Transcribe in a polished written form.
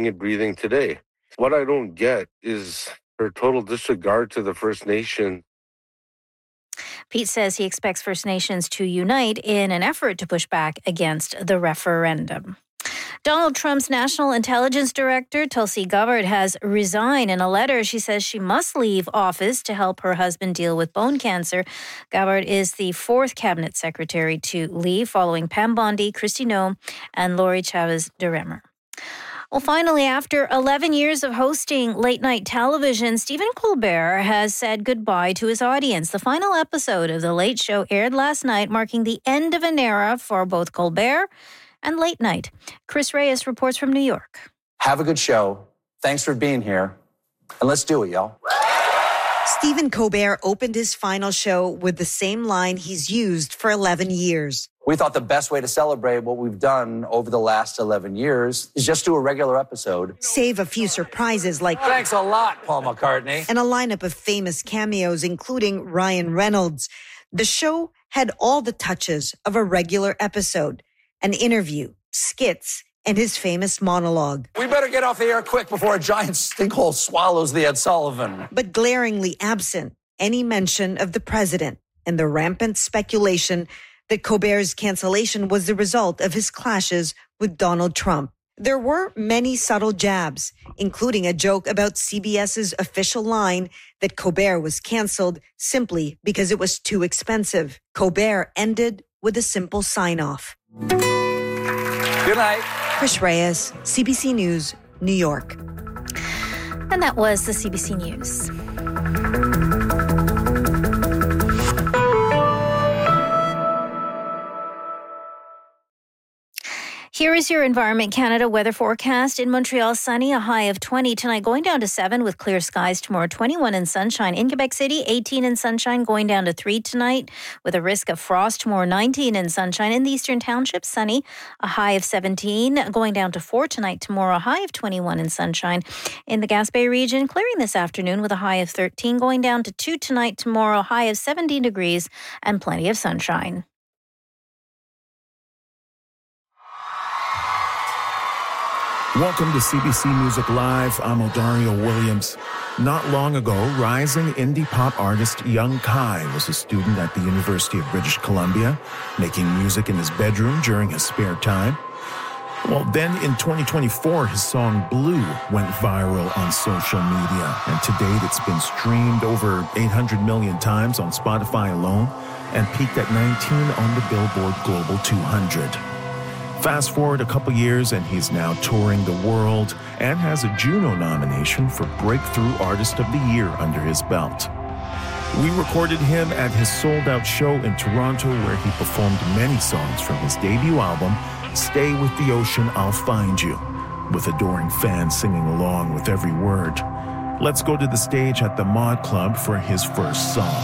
living and breathing today. What I don't get is her total disregard to the First Nation. Pete says he expects First Nations to unite in an effort to push back against the referendum. Donald Trump's National Intelligence Director, Tulsi Gabbard, has resigned. In a letter, she says she must leave office to help her husband deal with bone cancer. Gabbard is the fourth cabinet secretary to leave, following Pam Bondi, Kristi Noem, and Lori Chavez de Remer. Well, finally, after 11 years of hosting late-night television, Stephen Colbert has said goodbye to his audience. The final episode of The Late Show aired last night, marking the end of an era for both Colbert and late night. Chris Reyes reports from New York. Have a good show. Thanks for being here. And let's do it, y'all. Stephen Colbert opened his final show with the same line he's used for 11 years. We thought the best way to celebrate what we've done over the last 11 years is just do a regular episode. Save a few surprises like... Thanks a lot, Paul McCartney. And a lineup of famous cameos, including Ryan Reynolds. The show had all the touches of a regular episode. An interview, skits, and his famous monologue. We better get off the air quick before a giant stinkhole swallows the Ed Sullivan. But glaringly absent any mention of the president and the rampant speculation that Colbert's cancellation was the result of his clashes with Donald Trump. There were many subtle jabs, including a joke about CBS's official line that Colbert was canceled simply because it was too expensive. Colbert ended with a simple sign-off. Good night. Chris Reyes, CBC News, New York. And that was the CBC News. Here is your Environment Canada weather forecast. In Montreal, sunny, a high of 20 tonight, going down to 7 with clear skies tomorrow, 21 in sunshine. In Quebec City, 18 in sunshine, going down to 3 tonight with a risk of frost tomorrow, 19 in sunshine. In the Eastern Township, sunny, a high of 17, going down to 4 tonight, tomorrow, a high of 21 in sunshine. In the Gaspé region, clearing this afternoon with a high of 13, going down to 2 tonight, tomorrow, a high of 17 degrees and plenty of sunshine. Welcome to CBC Music Live. I'm Odario Williams. Not long ago, rising indie pop artist Young Kai was a student at the University of British Columbia, making music in his bedroom during his spare time. Well, then in 2024, his song Blue went viral on social media, and to date it's been streamed over 800 million times on Spotify alone and peaked at 19 on the Billboard Global 200. Fast forward a couple years, and he's now touring the world and has a Juno nomination for Breakthrough Artist of the Year under his belt. We recorded him at his sold-out show in Toronto, where he performed many songs from his debut album, Stay With the Ocean, I'll Find You, with adoring fans singing along with every word. Let's go to the stage at the Mod Club for his first song.